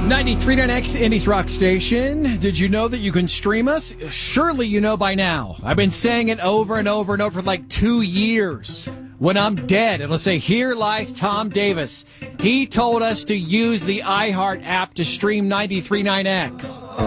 93.9X, Indy's Rock Station. Did you know that you can stream us? Surely you know by now. I've been saying it over and over and over for like 2 years. When I'm dead, it'll say, "Here lies Tom Davis. He told us to use the iHeart app to stream 93.9X.